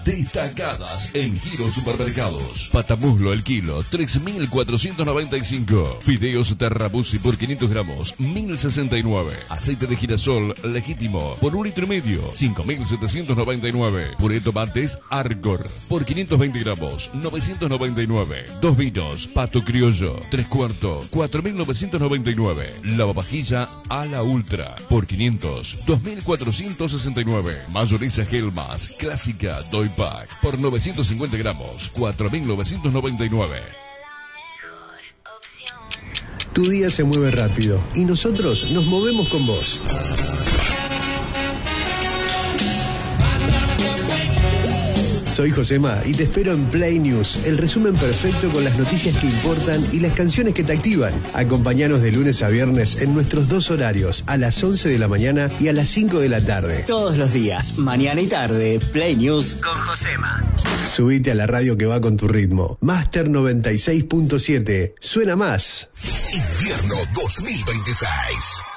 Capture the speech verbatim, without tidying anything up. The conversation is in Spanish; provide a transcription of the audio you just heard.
Destacadas en Giro Supermercados. Patamuslo el kilo, tres mil cuatrocientos noventa y cinco. Fideos Terrabuzzi por quinientos gramos, mil sesenta y nueve. Aceite de girasol legítimo por un litro y medio, cinco mil setecientos noventa y nueve. Puré de tomates Argor por quinientos veinte gramos, novecientos noventa y nueve. Dos vinos Pato Criollo, tres cuartos, cuatro mil novecientos noventa y nueve. Lavavajilla a la Ultra por quinientos, dos mil cuatrocientos sesenta y nueve. Mayonesa Helmas clásica Doy Pack por novecientos cincuenta gramos, cuatro mil novecientos noventa y nueve. Tu día se mueve rápido y nosotros nos movemos con vos. Soy Josema y te espero en Play News, el resumen perfecto con las noticias que importan y las canciones que te activan. Acompáñanos de lunes a viernes en nuestros dos horarios, a las once de la mañana y a las cinco de la tarde. Todos los días, mañana y tarde, Play News con Josema. Subite a la radio que va con tu ritmo. Master noventa y seis punto siete. Suena más. Invierno dos mil veintiséis.